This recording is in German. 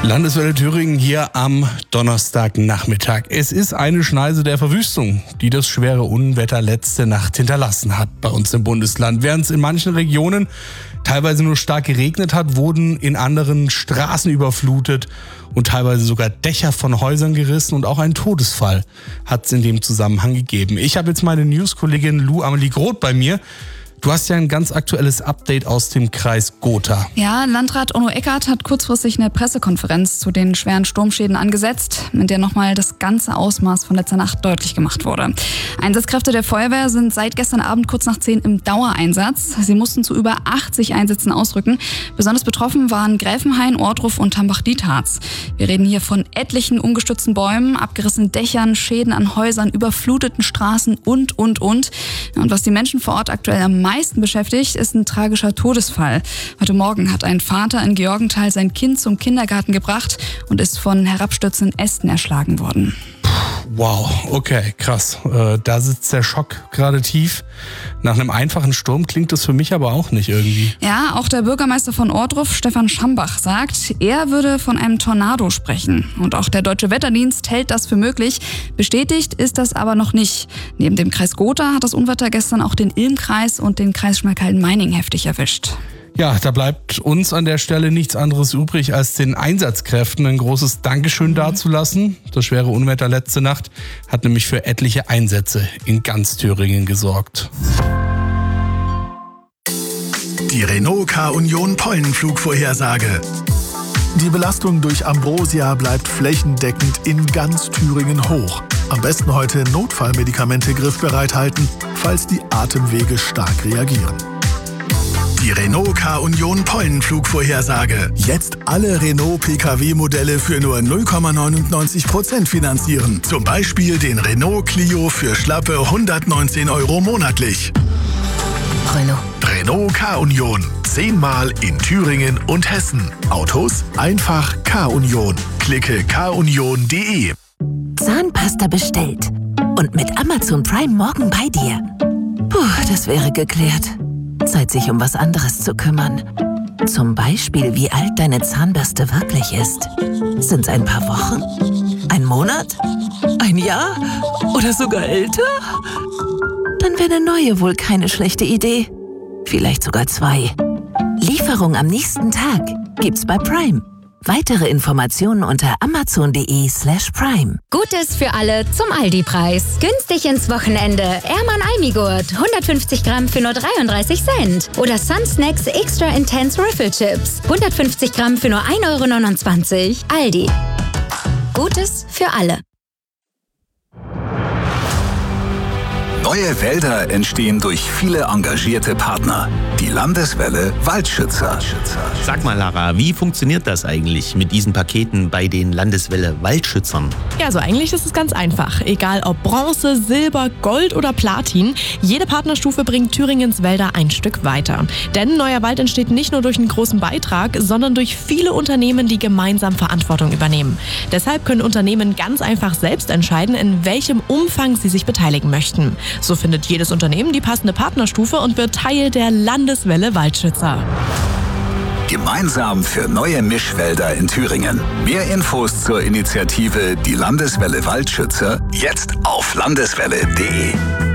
Landeswelle Thüringen hier am Donnerstagnachmittag. Es ist eine Schneise der Verwüstung, die das schwere Unwetter letzte Nacht hinterlassen hat bei uns im Bundesland. Während es in manchen Regionen teilweise nur stark geregnet hat, wurden in anderen Straßen überflutet und teilweise sogar Dächer von Häusern gerissen und auch einen Todesfall hat es in dem Zusammenhang gegeben. Ich habe jetzt meine News-Kollegin Lou Amelie Groth bei mir. Du hast ja ein ganz aktuelles Update aus dem Kreis Gotha. Ja, Landrat Onno Eckert hat kurzfristig eine Pressekonferenz zu den schweren Sturmschäden angesetzt, in der nochmal das ganze Ausmaß von letzter Nacht deutlich gemacht wurde. Einsatzkräfte der Feuerwehr sind seit gestern Abend kurz nach 10 im Dauereinsatz. Sie mussten zu über 80 Einsätzen ausrücken. Besonders betroffen waren Gräfenhain, Ohrdruf und Tambach-Dietharz. Wir reden hier von etlichen umgestürzten Bäumen, abgerissenen Dächern, Schäden an Häusern, überfluteten Straßen und. Und was die Menschen vor Ort aktuell am meisten beschäftigt, ist ein tragischer Todesfall. Heute Morgen hat ein Vater in Georgenthal sein Kind zum Kindergarten gebracht und ist von herabstürzenden Ästen erschlagen worden. Wow, okay, krass. Da sitzt der Schock gerade tief. Nach einem einfachen Sturm klingt das für mich aber auch nicht irgendwie. Ja, auch der Bürgermeister von Ohrdruf, Stefan Schambach, sagt, er würde von einem Tornado sprechen. Und auch der Deutsche Wetterdienst hält das für möglich. Bestätigt ist das aber noch nicht. Neben dem Kreis Gotha hat das Unwetter gestern auch den Ilm-Kreis und den Kreis Schmalkalden-Meiningen heftig erwischt. Ja, da bleibt uns an der Stelle nichts anderes übrig, als den Einsatzkräften ein großes Dankeschön dazulassen. Das schwere Unwetter letzte Nacht hat nämlich für etliche Einsätze in ganz Thüringen gesorgt. Die Renault K-Union Pollenflugvorhersage. Die Belastung durch Ambrosia bleibt flächendeckend in ganz Thüringen hoch. Am besten heute Notfallmedikamente griffbereit halten, falls die Atemwege stark reagieren. Die Renault K-Union Pollenflugvorhersage. Jetzt alle Renault-Pkw-Modelle für nur 0,99% finanzieren. Zum Beispiel den Renault Clio für schlappe 119 € monatlich. Renault K-Union. 10-mal in Thüringen und Hessen. Autos einfach K-Union. Klicke kunion.de. Zahnpasta bestellt. Und mit Amazon Prime morgen bei dir. Puh, das wäre geklärt. Zeit, sich um was anderes zu kümmern. Zum Beispiel, wie alt deine Zahnbürste wirklich ist. Sind's ein paar Wochen? Ein Monat? Ein Jahr? Oder sogar älter? Dann wäre eine neue wohl keine schlechte Idee. Vielleicht sogar 2. Lieferung am nächsten Tag gibt's bei Prime. Weitere Informationen unter amazon.de/prime. Gutes für alle zum Aldi-Preis. Günstig ins Wochenende. Erman Almigurt, 150 Gramm für nur 33 Cent. Oder Sun Snacks Extra Intense Riffle Chips, 150 Gramm für nur 1,29 €. Aldi. Gutes für alle. Neue Wälder entstehen durch viele engagierte Partner. Die Landeswelle Waldschützer. Sag mal, Lara, wie funktioniert das eigentlich mit diesen Paketen bei den Landeswelle Waldschützern? Ja, also eigentlich ist es ganz einfach. Egal ob Bronze, Silber, Gold oder Platin, jede Partnerstufe bringt Thüringens Wälder ein Stück weiter. Denn neuer Wald entsteht nicht nur durch einen großen Beitrag, sondern durch viele Unternehmen, die gemeinsam Verantwortung übernehmen. Deshalb können Unternehmen ganz einfach selbst entscheiden, in welchem Umfang sie sich beteiligen möchten. So findet jedes Unternehmen die passende Partnerstufe und wird Teil der Landeswelle Waldschützer. Gemeinsam für neue Mischwälder in Thüringen. Mehr Infos zur Initiative Die Landeswelle Waldschützer jetzt auf landeswelle.de.